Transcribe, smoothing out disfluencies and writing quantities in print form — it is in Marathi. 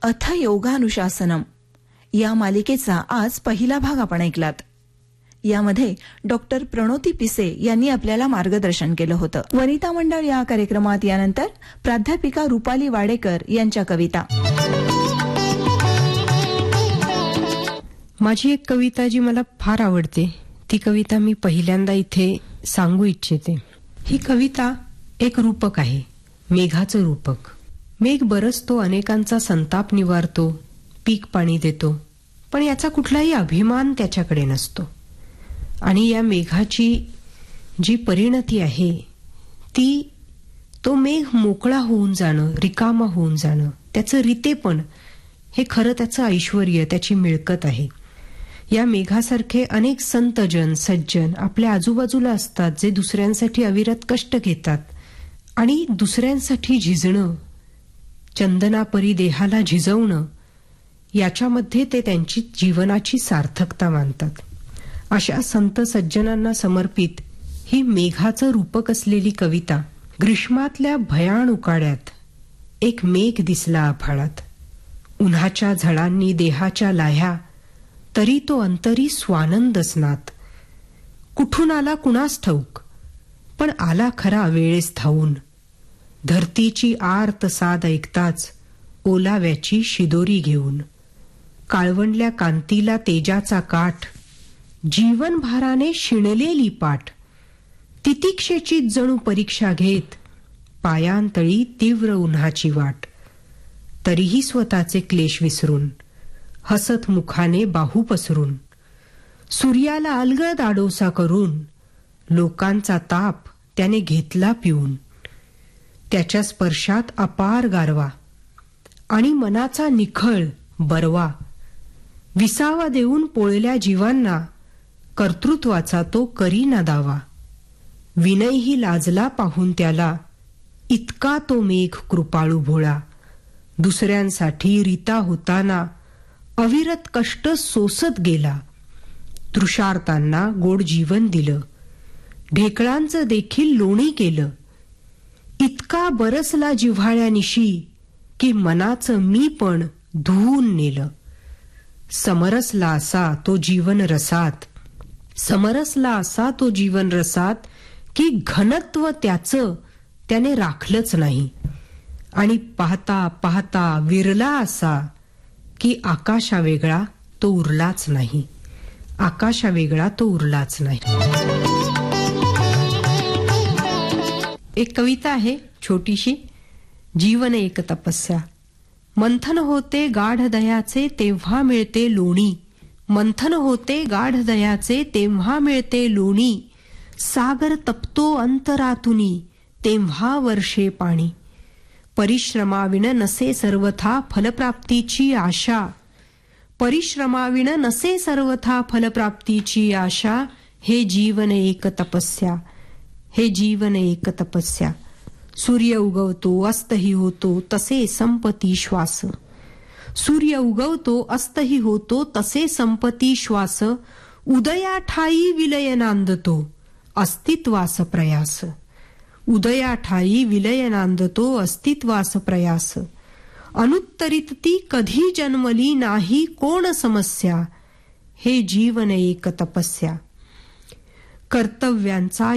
अथ योगानुशासनम या मालिकेचा आज पहिला भाग आपण ऐकलात. यामध्ये डॉक्टर प्रणोती पिसे यांनी आपल्याला मार्गदर्शन केलं होतं. वनिता मंडळ या कार्यक्रमात यानंतर प्राध्यापिका रुपाली वाडेकर यांच्या कविता. माझी एक कविता जी मला फार आवडते, ती कविता मी पहिल्यांदा इथे सांगू इच्छिते. ही कविता एक रूपक आहे, मेघाचं रूपक. मेघ बरसतो, अनेकांचा संताप निवारतो, पीक पाणी देतो, पण याचा कुठलाही अभिमान त्याच्याकडे नसतो. आणि या मेघाची जी परिणती आहे ती तो मेघ मोकळा होऊन जाणं, रिकामा होऊन जाणं, त्याचं रितेपण हे खरं त्याचं ऐश्वर्य, त्याची मिळकत आहे. या मेघासारखे अनेक संतजन सज्जन आपल्या आजूबाजूला असतात, जे दुसऱ्यांसाठी अविरत कष्ट घेतात आणि दुसऱ्यांसाठी झिजणं, चंदनापरी देहाला झिजवणं, याच्यामध्ये ते त्यांची जीवनाची सार्थकता मानतात. अशा संत सज्जनांना समर्पित ही मेघाचं रूपक असलेली कविता. ग्रीष्मातल्या भयाण उकाड्यात एक मेघ दिसला आभाळात, उन्हाच्या झळांनी देहाच्या लाह्या, तरी तो अंतरी स्वानंद स्नात. कुठून आला कुणास ठाऊक, पण आला खरा वेळेस धावून. धरतीची आर्त साद ऐकताच ओलाव्याची शिदोरी घेऊन. काळवंडल्या कांतीला तेजाचा काठ, जीवनभाराने शिणलेली पाठ. तितिक्षेची जणू परीक्षा घेत, पायांतळी तीव्र उन्हाची वाट. तरीही स्वतःचे क्लेश विसरून, हसत मुखाने बाहू पसरून, सूर्याला अलगद आडोसा करून, लोकांचा ताप त्याने घेतला पिऊन. त्याच्या स्पर्शात अपार गारवा आणि मनाचा निखळ बरवा. विसावा देऊन पोळल्या जीवांना, कर्तृत्वाचा तो करीना दावा. विनयही लाजला पाहून त्याला, इतका तो मेघ कृपाळू भोळा. दुसऱ्यांसाठी रीता होताना अविरत कष्ट सोसत गेला. तृषार्तांना गोड जीवन दिलं, ढेकळांचं देखील लोणी केलं. इतका बरसला जिव्हाळ्यानिशी, की मनाचं मी पण धुवून नेलं. समरसला असा तो जीवन रसात, समरसला असा तो जीवन रसात, की घनत्व त्याचं त्याने राखलंच नाही. आणि पाहता पाहता विरला असा, की आकाशा वेगळा तो उरलाच नाही. आकाशा वेगळा तो उरलाच नाही. एक कविता आहे छोटीशी, जीवन एक तपस्या. मंथन होते गाढ दयाचे तेव्हा मिळते लोणी. मंथन होते गाढ दयाचे तेव्हा मिळते लोणी. सागर तपतो अंतरातुनी तेव्हा वर्षे पाणी. परिश्रमाविण नसे सर्वथा फलप्राप्तीची आशा. परिश्रमाविण नसे सर्वथा फलप्राप्तीची आशा. हे जीवन एक तपस्या, हे जीवन एक तपस्या. सूर्य उगवतो अस्तही होतो तसे संपती श्वास. सूर्य उगवतो अस्तही होतो तसे संपती श्वास. उदया ठाई विलय नांदतो अस्तित्वास प्रयास. उदया ठाई विलय नांदतो अस्तित्वास प्रयास. अनुत्तरित ती कधी जन्मली नाही कोण समस्या. हे जीवन एक तपस्या. कर्तव्यांचा